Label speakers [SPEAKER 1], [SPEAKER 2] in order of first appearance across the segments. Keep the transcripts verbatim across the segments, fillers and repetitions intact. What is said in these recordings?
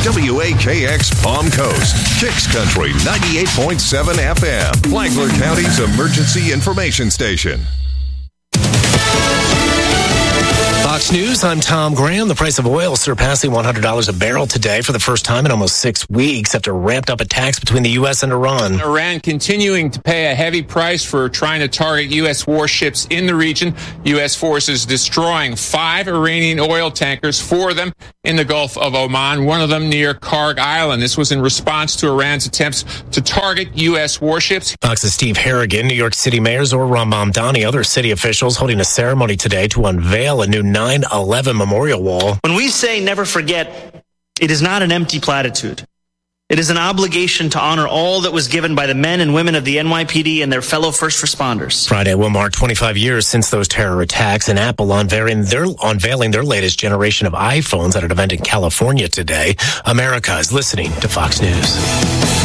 [SPEAKER 1] W A K X Palm Coast, Kicks Country ninety-eight point seven F M, Flagler County's emergency information station.
[SPEAKER 2] Fox News, I'm Tom Graham. The price of oil surpassing one hundred dollars a barrel today for the first time in almost six weeks after ramped up attacks between the U S and Iran.
[SPEAKER 3] Iran continuing to pay a heavy price for trying to target U S warships in the region. U S forces destroying five Iranian oil tankers, four of them in the Gulf of Oman, one of them near Karg Island. This was in response to Iran's attempts to target U S warships.
[SPEAKER 2] Fox's Steve Harrigan, New York City Mayor Zohran Mamdani, other city officials holding a ceremony today to unveil a new nine eleven memorial wall.
[SPEAKER 4] When we say never forget, it is not an empty platitude. It is an obligation to honor all that was given by the men and women of the N Y P D and their fellow first responders.
[SPEAKER 2] Friday will mark twenty-five years since those terror attacks, and Apple unveiling their, unveiling their latest generation of iPhones at an event in California today. America is listening to Fox News.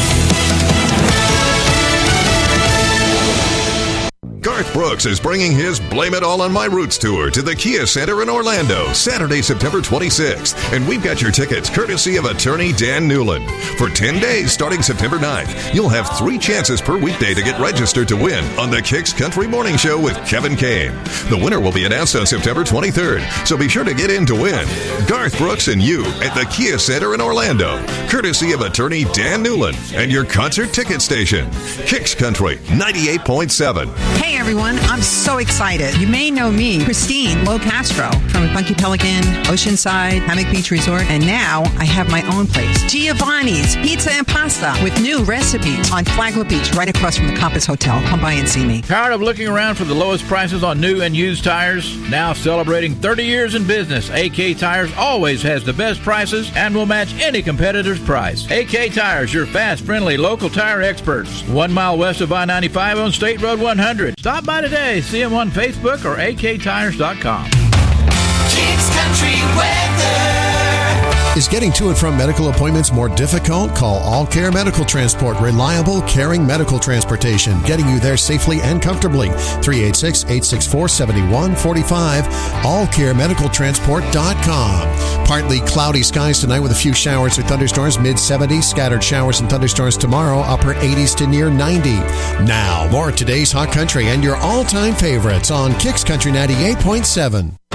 [SPEAKER 1] Garth Brooks is bringing his Blame It All on My Roots tour to the Kia Center in Orlando, Saturday, September twenty-sixth. And we've got your tickets courtesy of attorney Dan Newland. For ten days starting September ninth, you'll have three chances per weekday to get registered to win on the Kicks Country Morning Show with Kevin Kane. The winner will be announced on September twenty-third, so be sure to get in to win. Garth Brooks and you at the Kia Center in Orlando, courtesy of attorney Dan Newland and your concert ticket station. Kicks Country ninety-eight point seven.
[SPEAKER 5] Hey everyone, I'm so excited. You may know me, Christine Lo Castro from Funky Pelican, Oceanside, Hammock Beach Resort, and now I have my own place, Giovanni's Pizza and Pasta, with new recipes on Flagler Beach, right across from the Compass Hotel. Come by and see me.
[SPEAKER 6] Tired of looking around for the lowest prices on new and used tires? Now celebrating thirty years in business, A K Tires always has the best prices and will match any competitor's price. A K Tires, your fast, friendly, local tire experts. One mile west of I ninety-five on State Road one hundred. Stop by today. See them on Facebook or A K tires dot com.
[SPEAKER 7] Kicks Country Weather.
[SPEAKER 8] Is getting to and from medical appointments more difficult? Call All Care Medical Transport. Reliable, caring medical transportation. Getting you there safely and comfortably. three eight six, eight six four, seven one four five. all care medical transport dot com. Partly cloudy skies tonight with a few showers or thunderstorms. mid seventies. Scattered showers and thunderstorms tomorrow. Upper eighties to near ninety. Now, more of today's Hot Country and your all-time favorites on Kicks Country ninety-eight point seven.